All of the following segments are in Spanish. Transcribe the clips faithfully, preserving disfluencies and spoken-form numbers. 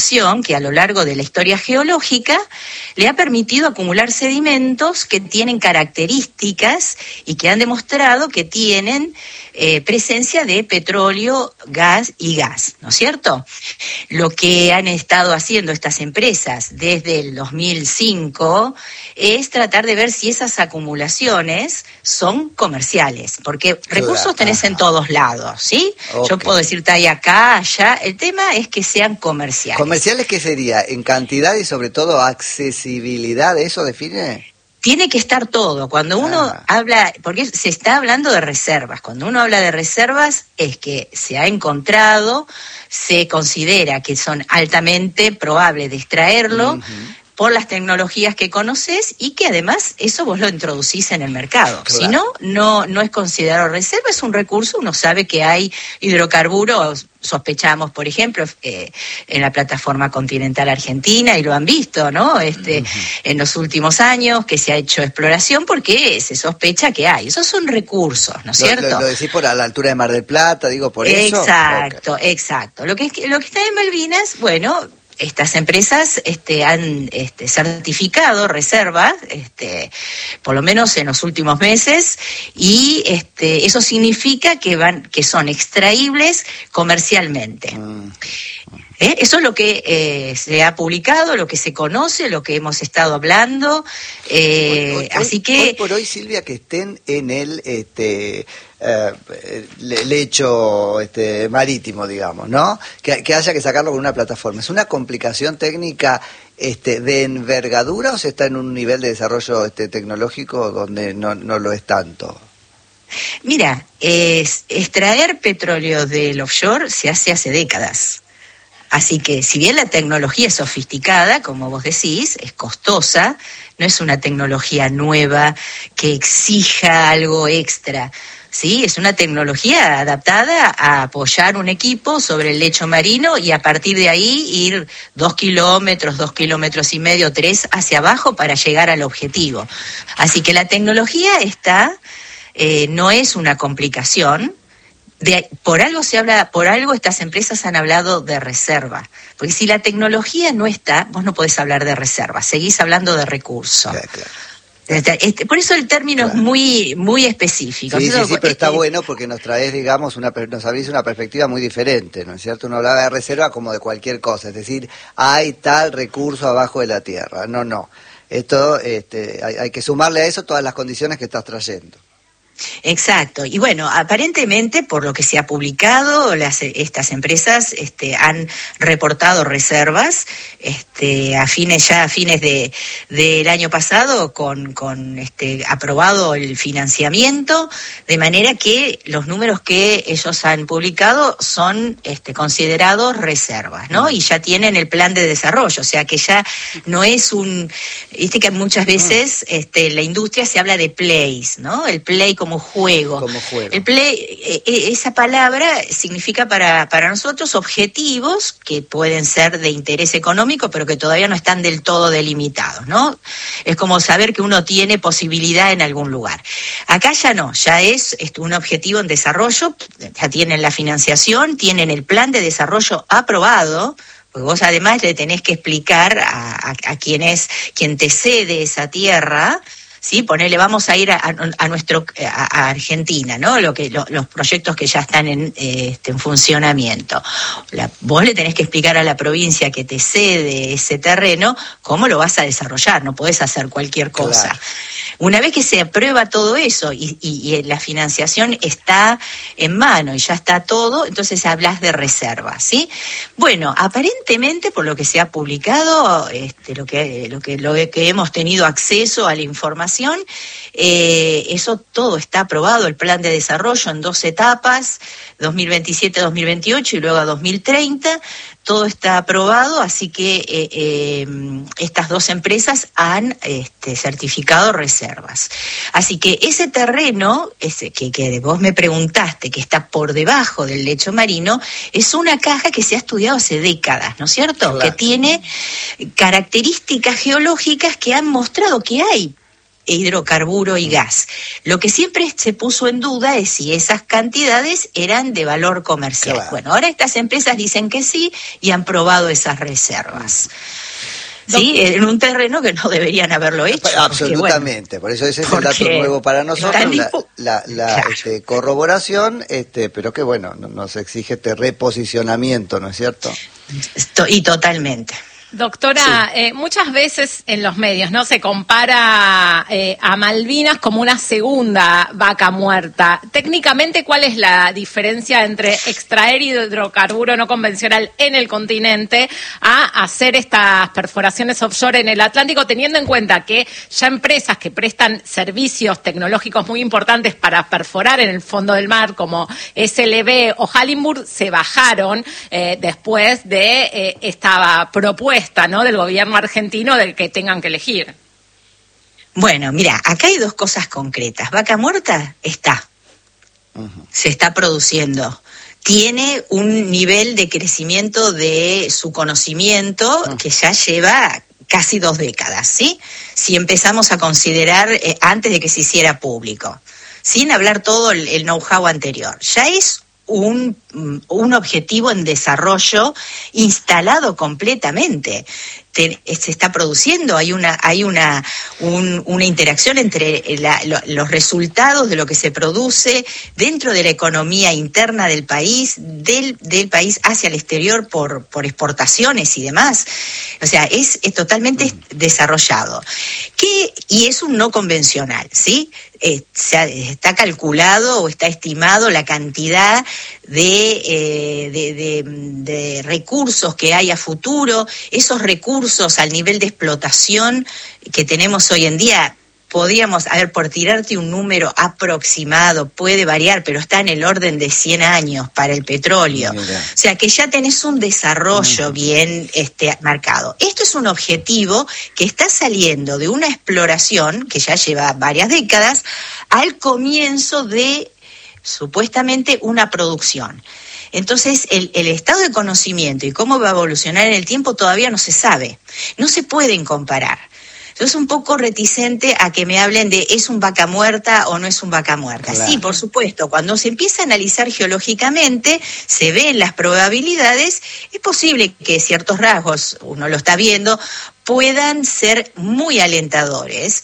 que a lo largo de la historia geológica le ha permitido acumular sedimentos que tienen características y que han demostrado que tienen eh, presencia de petróleo, gas y gas, ¿no es cierto? Lo que han estado haciendo estas empresas desde el dos mil cinco es tratar de ver si esas acumulaciones son comerciales, porque recursos tenés en todos lados, ¿sí? Okay. Yo puedo decirte ahí acá, allá, el tema es que sean comerciales. ¿Comerciales qué sería? ¿En cantidad y sobre todo accesibilidad? ¿Eso define? Tiene que estar todo. Cuando uno ah. habla, porque se está hablando de reservas, cuando uno habla de reservas es que se ha encontrado, se considera que son altamente probables de extraerlo, uh-huh, por las tecnologías que conoces y que además eso vos lo introducís en el mercado. Claro. Si no, no, no es considerado reserva, es un recurso, uno sabe que hay hidrocarburos, sospechamos, por ejemplo, eh, en la plataforma continental argentina, y lo han visto, ¿no? Este, uh-huh. En los últimos años que se ha hecho exploración porque se sospecha que hay. Esos son recursos, ¿no es cierto? Lo, lo, lo decís por a la altura de Mar del Plata, digo, por eso. Exacto, okay. exacto. Lo que, lo que está en Malvinas, bueno, estas empresas este, han este, certificado reservas, este, por lo menos en los últimos meses, y este, eso significa que van, que son extraíbles comercialmente. Mm. ¿Eh? Eso es lo que eh, se ha publicado, lo que se conoce, lo que hemos estado hablando. Eh, hoy, hoy, así que hoy por hoy, Silvia, que estén en el este uh, lecho este, marítimo, digamos, ¿no? Que, que haya que sacarlo con una plataforma. ¿Es una complicación técnica este, de envergadura o se está en un nivel de desarrollo este, tecnológico donde no, no lo es tanto? Mira, es, extraer petróleo del offshore se hace hace décadas. Así que, si bien la tecnología es sofisticada, como vos decís, es costosa, no es una tecnología nueva que exija algo extra, ¿sí? Es una tecnología adaptada a apoyar un equipo sobre el lecho marino y a partir de ahí ir dos kilómetros, dos kilómetros y medio, tres hacia abajo para llegar al objetivo. Así que la tecnología está, eh, no es una complicación. De, por algo se habla, por algo estas empresas han hablado de reserva, porque si la tecnología no está, vos no podés hablar de reserva, seguís hablando de recursos. Claro, claro. Este, este, por eso el término claro. es muy muy específico. Sí, sí, sí, pero este, está bueno porque nos traes, digamos, una, nos abrís una perspectiva muy diferente, ¿no es cierto? Uno hablaba de reserva como de cualquier cosa, es decir, hay tal recurso abajo de la tierra. No, no. Esto, este, hay, hay que sumarle a eso todas las condiciones que estás trayendo. Exacto, y bueno, aparentemente por lo que se ha publicado, las, estas empresas este, han reportado reservas este, a fines ya a fines de del año pasado con, con este, aprobado el financiamiento, de manera que los números que ellos han publicado son este, considerados reservas, ¿no? Y ya tienen el plan de desarrollo, o sea que ya no es un, viste que muchas veces este, en la industria se habla de plays, ¿no? El play como juego. Como juego. El play, eh, esa palabra significa para, para nosotros objetivos que pueden ser de interés económico, pero que todavía no están del todo delimitados, ¿no? Es como saber que uno tiene posibilidad en algún lugar. Acá ya no, ya es, es un objetivo en desarrollo, ya tienen la financiación, tienen el plan de desarrollo aprobado, porque vos además le tenés que explicar a, a, a quien es, quien te cede esa tierra. Sí, ponele, vamos a ir a, a, a nuestro a, a Argentina, ¿no? Lo que lo, los proyectos que ya están en eh, este, en funcionamiento. La, vos le tenés que explicar a la provincia que te cede ese terreno cómo lo vas a desarrollar. No podés hacer cualquier cosa. Claro. Una vez que se aprueba todo eso y, y, y la financiación está en mano y ya está todo, entonces hablas de reservas, ¿sí? Bueno, aparentemente por lo que se ha publicado, este, lo que lo que lo que hemos tenido acceso a la información. Eh, eso todo está aprobado, el plan de desarrollo en dos etapas, dos mil veintisiete a dos mil veintiocho y luego a dos mil treinta, todo está aprobado, así que eh, eh, estas dos empresas han este, certificado reservas. Así que ese terreno, ese que, que vos me preguntaste, que está por debajo del lecho marino, es una caja que se ha estudiado hace décadas, ¿no es cierto? Claro. Que tiene características geológicas que han mostrado que hay hidrocarburo y gas. Lo que siempre se puso en duda es si esas cantidades eran de valor comercial. Claro. Bueno, ahora estas empresas dicen que sí y han probado esas reservas. Sí, en un terreno que no deberían haberlo hecho. Absolutamente, porque, bueno, por eso ese es el dato nuevo para nosotros, la, la, la claro. este, corroboración, este, pero que bueno, nos exige este reposicionamiento, ¿no es cierto? Y totalmente. Doctora, sí. eh, muchas veces en los medios no se compara eh, a Malvinas como una segunda vaca muerta. Técnicamente, ¿cuál es la diferencia entre extraer hidrocarburo no convencional en el continente a hacer estas perforaciones offshore en el Atlántico, teniendo en cuenta que ya empresas que prestan servicios tecnológicos muy importantes para perforar en el fondo del mar, como S L B o Halliburton, se bajaron eh, después de eh, esta propuesta, ¿no?, del gobierno argentino del que tengan que elegir? Bueno, mira, acá hay dos cosas concretas. Vaca muerta está, uh-huh. se está produciendo. Tiene un nivel de crecimiento de su conocimiento uh-huh. que ya lleva casi dos décadas, ¿sí? Si empezamos a considerar eh, antes de que se hiciera público, sin hablar todo el, el know-how anterior. Ya es Un, un objetivo en desarrollo instalado completamente. Te, se está produciendo, hay una hay una un, una interacción entre la, lo, los resultados de lo que se produce dentro de la economía interna del país, del, del país hacia el exterior por, por exportaciones y demás. O sea, es, es totalmente mm. desarrollado. ¿Qué? Y es un no convencional, ¿sí? Eh, se ha, está calculado o está estimado la cantidad de, eh, de, de, de recursos que hay a futuro. Esos recursos al nivel de explotación que tenemos hoy en día, podríamos, a ver, por tirarte un número aproximado, puede variar, pero está en el orden de cien años para el petróleo. Mira. O sea que ya tenés un desarrollo uh-huh. bien este, marcado. Esto es un objetivo que está saliendo de una exploración que ya lleva varias décadas al comienzo de, supuestamente, una producción. Entonces, el, el estado de conocimiento y cómo va a evolucionar en el tiempo todavía no se sabe. No se pueden comparar. Yo soy un poco reticente a que me hablen de ¿es un vaca muerta o no es un vaca muerta? Claro. Sí, por supuesto, cuando se empieza a analizar geológicamente, se ven las probabilidades, es posible que ciertos rasgos, uno lo está viendo, puedan ser muy alentadores,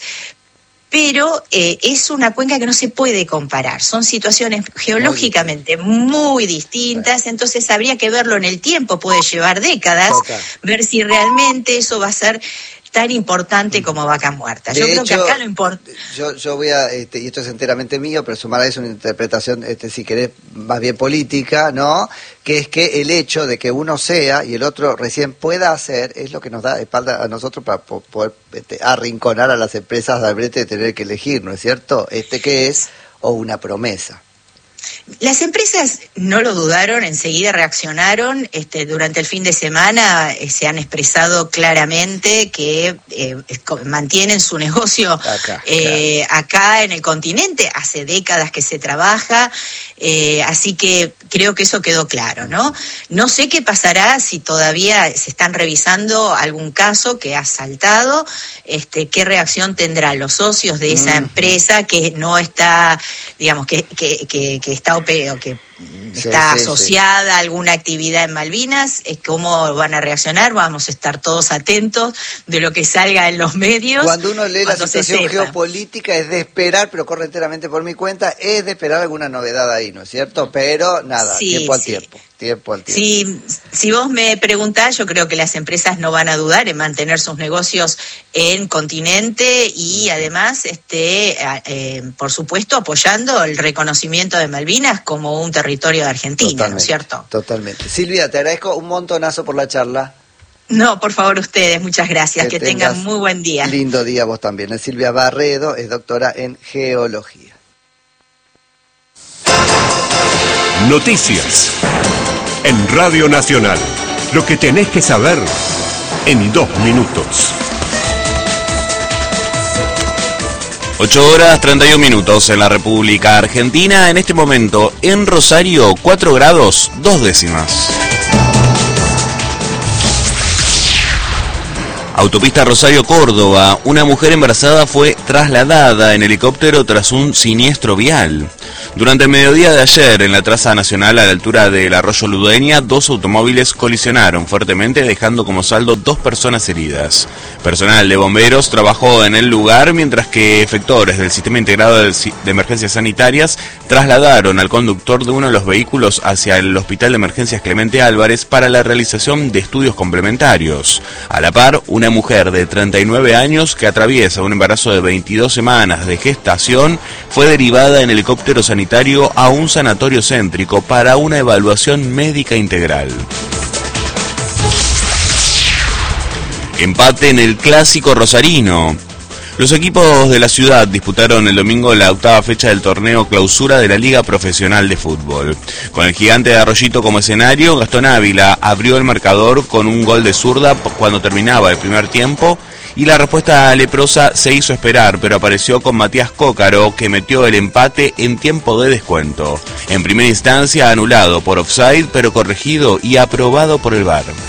pero eh, es una cuenca que no se puede comparar, son situaciones geológicamente muy distintas, entonces habría que verlo en el tiempo, puede llevar décadas, okay. ver si realmente eso va a ser tan importante como vaca muerta. Yo de creo hecho, que acá lo importa. Yo, yo voy a, este, y esto es enteramente mío, pero sumar a eso una interpretación, este, si querés, más bien política, ¿no? Que es que el hecho de que uno sea y el otro recién pueda hacer es lo que nos da espalda a nosotros para poder este, arrinconar a las empresas al brete de tener que elegir, ¿no es cierto? Este que es, o una promesa. Las empresas no lo dudaron, enseguida reaccionaron. Este, durante el fin de semana eh, se han expresado claramente que eh, mantienen su negocio acá, eh, claro. acá en el continente. Hace décadas que se trabaja, eh, así que creo que eso quedó claro, ¿no? No sé qué pasará si todavía se están revisando algún caso que ha saltado. Este, qué reacción tendrán los socios de esa mm. empresa que no está, digamos, que que que, que está opero, que está sí, sí, asociada sí. a alguna actividad en Malvinas, es cómo van a reaccionar, vamos a estar todos atentos de lo que salga en los medios. Cuando uno lee la situación geopolítica es de esperar, pero corre enteramente por mi cuenta, es de esperar alguna novedad ahí, ¿no es cierto? Pero nada, sí, tiempo al sí. tiempo. Tiempo al tiempo. Si, si vos me preguntás, yo creo que las empresas no van a dudar en mantener sus negocios en continente y además, este, eh, por supuesto, apoyando el reconocimiento de Malvinas como un territorio de Argentina, totalmente, ¿no es cierto? Totalmente. Silvia, te agradezco un montonazo por la charla. No, por favor, ustedes, muchas gracias. Que, que tengan muy buen día. Lindo día vos también. Es Silvia Barredo, es doctora en Geología. Noticias en Radio Nacional. Lo que tenés que saber en dos minutos. ocho horas treinta y un minutos en la República Argentina. En este momento, en Rosario, cuatro grados, dos décimas. Autopista Rosario-Córdoba, una mujer embarazada fue trasladada en helicóptero tras un siniestro vial. Durante el mediodía de ayer, en la traza nacional a la altura del Arroyo Ludueña, dos automóviles colisionaron fuertemente, dejando como saldo dos personas heridas. Personal de bomberos trabajó en el lugar, mientras que efectores del Sistema Integrado de Emergencias Sanitarias trasladaron al conductor de uno de los vehículos hacia el Hospital de Emergencias Clemente Álvarez para la realización de estudios complementarios. A la par, una mujer de treinta y nueve años que atraviesa un embarazo de veintidós semanas de gestación fue derivada en helicóptero sanitario a un sanatorio céntrico para una evaluación médica integral. Empate en el clásico rosarino. Los equipos de la ciudad disputaron el domingo la octava fecha del torneo clausura de la Liga Profesional de Fútbol. Con el Gigante de Arroyito como escenario, Gastón Ávila abrió el marcador con un gol de zurda cuando terminaba el primer tiempo, y la respuesta leprosa se hizo esperar, pero apareció con Matías Cócaro, que metió el empate en tiempo de descuento. En primera instancia anulado por offside, pero corregido y aprobado por el V A R.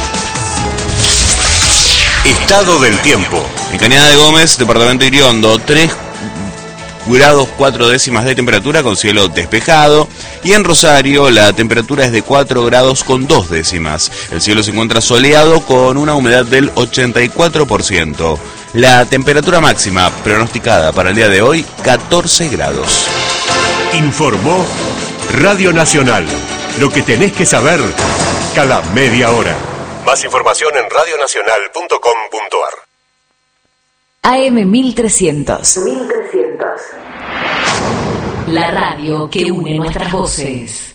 Estado del tiempo. En Cañada de Gómez, departamento de Iriondo, tres grados cuatro décimas de temperatura con cielo despejado. Y en Rosario la temperatura es de cuatro grados con dos décimas. El cielo se encuentra soleado con una humedad del ochenta y cuatro por ciento. La temperatura máxima pronosticada para el día de hoy, catorce grados. Informó Radio Nacional. Lo que tenés que saber cada media hora. Más información en radio nacional punto com punto ar. A M mil trescientos. mil trescientos. La radio que une nuestras voces.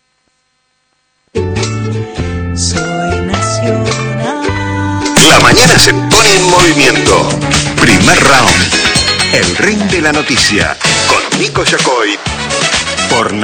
Soy nacional. La mañana se pone en movimiento. Primer round. El ring de la noticia. Con Nico Yacoy. Por